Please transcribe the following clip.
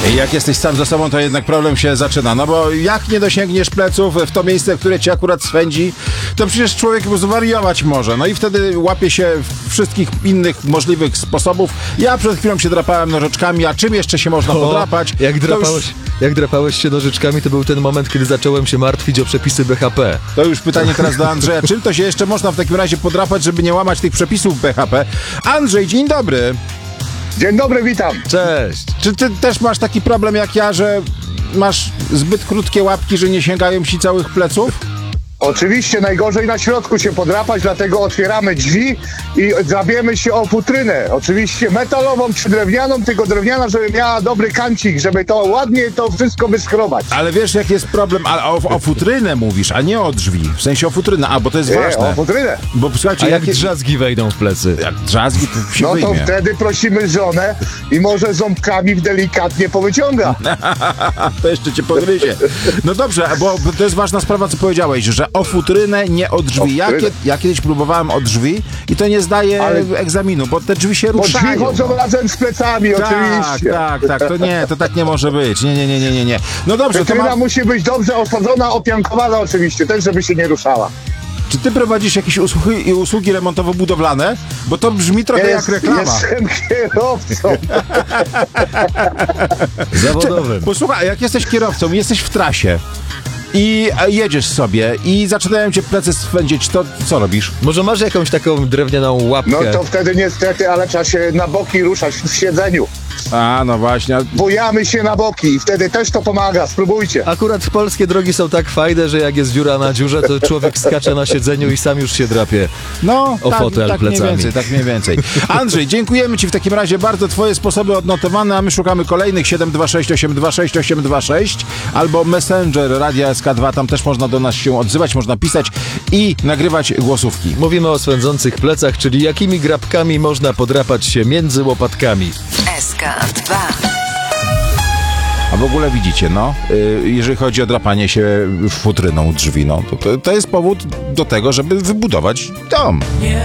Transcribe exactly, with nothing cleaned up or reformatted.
Jak jesteś sam ze sobą, to jednak problem się zaczyna. No bo jak nie dosięgniesz pleców w to miejsce, które cię akurat swędzi, to przecież człowiek zwariować może. No i wtedy łapie się wszystkich innych możliwych sposobów. Ja przed chwilą się drapałem nożyczkami, a czym jeszcze się można O, podrapać? Jak to, drapałeś, już, jak drapałeś się nożyczkami, to był ten moment, kiedy zacząłem się martwić o przepisy B H P. to już pytanie teraz do Andrzeja. Czym to się jeszcze można w takim razie podrapać, żeby nie łamać tych przepisów B H P? Andrzej, dzień dobry. Dzień dobry, witam. Cześć! Czy ty też masz taki problem jak ja, że masz zbyt krótkie łapki, że nie sięgają ci całych pleców? Oczywiście najgorzej na środku się podrapać, dlatego otwieramy drzwi i zabiemy się o futrynę. Oczywiście metalową czy drewnianą, tylko drewniana, żeby miała dobry kancik, żeby to ładnie to wszystko wyskrobać. Ale wiesz, jaki jest problem? A o, o futrynę mówisz, a nie o drzwi. W sensie o futrynę, a bo to jest Nie, ważne. o futrynę. Bo słuchajcie, A jak jakie- drzazgi wejdą w plecy? jak drzazgi, to się No to wyjmie. wtedy prosimy żonę i może ząbkami delikatnie powyciąga. To jeszcze cię pogryzie. No dobrze, bo to jest ważna sprawa, co powiedziałeś, że o futrynę, nie o drzwi. O Ja, futrynę. kie- ja kiedyś próbowałem o drzwi i to nie zdaje Ale- egzaminu, bo te drzwi się Bo ruszają. drzwi chodzą no. razem z plecami, Tak, oczywiście. tak, tak, to nie, to tak nie może być. Nie, nie, nie, nie, nie, nie. No dobrze, to Futryna ma... musi być dobrze osadzona, opiankowana oczywiście, też żeby się nie ruszała. Czy ty prowadzisz jakieś usługi, usługi remontowo-budowlane? Bo to brzmi trochę jak reklama. Jestem kierowcą. Zawodowym. Posłuchaj, jak jesteś kierowcą, jesteś w trasie i e, jedziesz sobie i zaczynają cię plecy swędzić, to co robisz? Może masz jakąś taką drewnianą łapkę? No to wtedy niestety, ale trzeba się na boki ruszać w siedzeniu. A, no właśnie. Bujamy się na boki i wtedy też to pomaga, spróbujcie. Akurat polskie drogi są tak fajne, że jak jest dziura na dziurze, to człowiek skacze na siedzeniu i sam już się drapie. No, O tak, fotel tak mniej plecami. więcej, tak mniej więcej. Andrzej, dziękujemy ci w takim razie bardzo. Twoje sposoby odnotowane, a my szukamy kolejnych siedem dwa sześć osiem dwa sześć osiem dwa sześć albo Messenger Radia S K dwa, tam też można do nas się odzywać, można pisać i nagrywać głosówki. Mówimy o swędzących plecach, czyli jakimi grabkami można podrapać się między łopatkami. S K dwa. A w ogóle widzicie, no, y, jeżeli chodzi o drapanie się futryną drzwi, no, to, to, to jest powód do tego, żeby wybudować dom. Nie